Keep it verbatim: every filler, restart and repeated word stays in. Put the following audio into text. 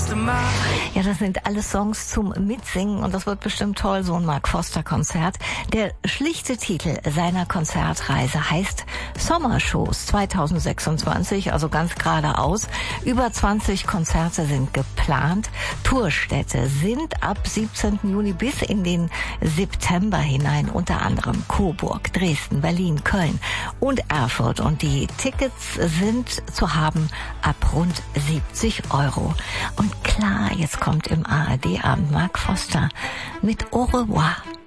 Ja, das sind alles Songs zum Mitsingen und das wird bestimmt toll, so ein Mark Foster Konzert. Der schlichte Titel seiner Konzertreise heißt Sommershows zwanzig sechsundzwanzig, also ganz geradeaus. Über zwanzig Konzerte sind geplant. Tourstädte sind ab siebzehnten Juni bis in den September hinein, unter anderem Coburg, Dresden, Berlin, Köln und Erfurt. Und die Tickets sind zu haben ab rund siebzig Euro. Und klar, jetzt kommt im A R D-Abend Mark Foster mit Au revoir.